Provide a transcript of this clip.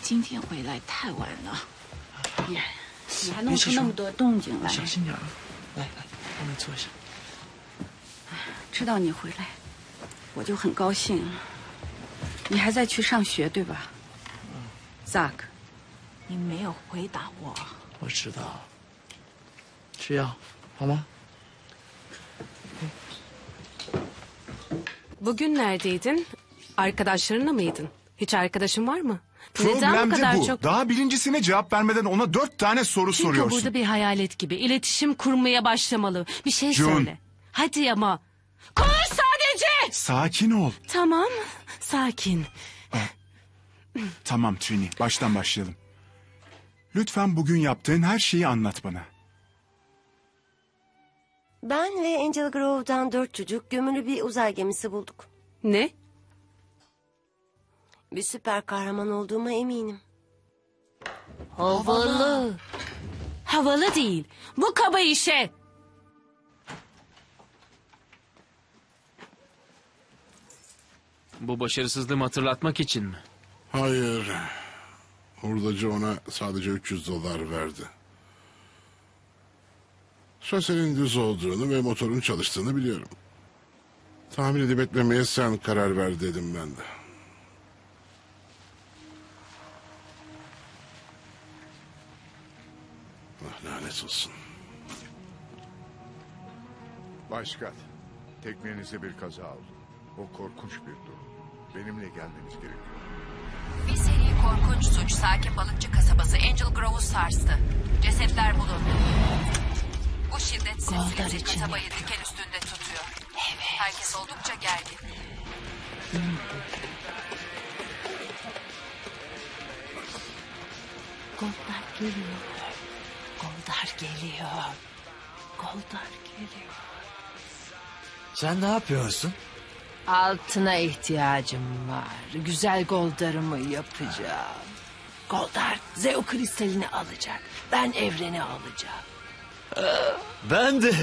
今天回来太晚了。耶，你还弄出那么多动静来。 小心点啊！来，帮你坐一下。 知道你回来，我就很高兴。你还在去上学对吧？Zach，你没有回答我。 我知道。吃药好吗？ Bugün neredeydin? Arkadaşlarınla mıydın? Hiç arkadaşın var mı? Neden bu Problem de kadar bu. çok... Daha birincisine cevap vermeden ona 4 tane soru Çünkü soruyorsun. burada bir hayalet gibi. İletişim kurmaya başlamalı. Bir şey June. söyle. Hadi ama. Konuş sadece! Sakin ol. Tamam. Sakin. Tamam Trini, baştan başlayalım. Lütfen bugün yaptığın her şeyi anlat bana. Ben ve Angel Grove'dan 4 çocuk gömülü bir uzay gemisi bulduk. Ne? Bir süper kahraman olduğuma eminim. Havalı. Havalı değil. Bu kaba işe. Bu başarısızlığımı hatırlatmak için mi? Hayır. Hurdacı ona sadece $300 verdi. Şosenin düz olduğunu ve motorun çalıştığını biliyorum. Tahmin edip etmemeye sen karar ver dedim ben de. Ah, lanet olsun. Başkan, teknenizde bir kaza oldu. O korkunç bir durum. Benimle gelmeniz gerekiyor. Bir seri korkunç suç sakin balıkçı kasabası Angel Grove'u sarstı. Cesetler bulundu. Bu şiddetsiz süreci kasabayı diken üstünde tutuyor. Evet. Herkes oldukça gergin. Goldar geliyor. Goldar geliyor. Goldar geliyor. Sen ne yapıyorsun? Altına ihtiyacım var. Güzel goldarımı yapacağım. Goldar Zeo kristalini alacak. Ben evreni alacağım. Ben de.